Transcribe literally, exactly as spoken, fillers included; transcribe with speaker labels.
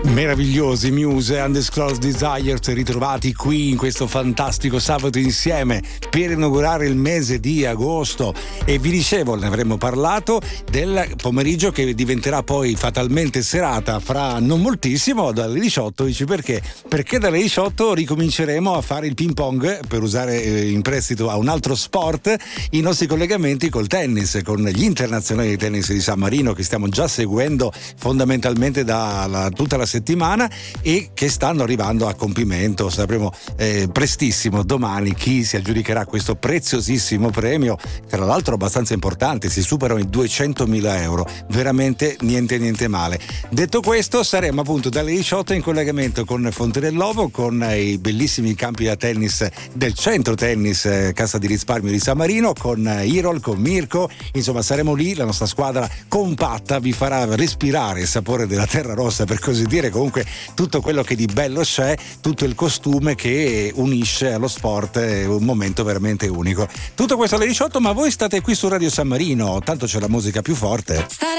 Speaker 1: Meravigliosi Muse, Undisclosed Desires, ritrovati qui in questo fantastico sabato insieme per inaugurare il mese di agosto. E vi dicevo, ne avremmo parlato del pomeriggio che diventerà poi fatalmente serata fra non moltissimo, dalle diciotto. Dici perché? Perché dalle diciotto ricominceremo a fare il ping pong, per usare in prestito a un altro sport, i nostri collegamenti col tennis, con gli internazionali di tennis di San Marino che stiamo già seguendo fondamentalmente da la, tutta la settimana e che stanno arrivando a compimento. Sapremo eh, prestissimo domani chi si aggiudicherà questo preziosissimo premio, tra l'altro abbastanza importante, si superano i duecentomila euro, veramente niente niente male. Detto questo, saremo appunto dalle diciotto in collegamento con Fonte del Lovo, con i bellissimi campi da tennis del centro tennis eh, Cassa di Risparmio di San Marino, con Irol, con Mirko, insomma saremo lì, la nostra squadra compatta vi farà respirare il sapore della terra rossa, per così dire. Comunque tutto quello che di bello c'è, tutto il costume che unisce allo sport, è un momento veramente unico. Tutto questo alle diciotto, ma voi state qui su Radio San Marino, tanto c'è la musica più forte.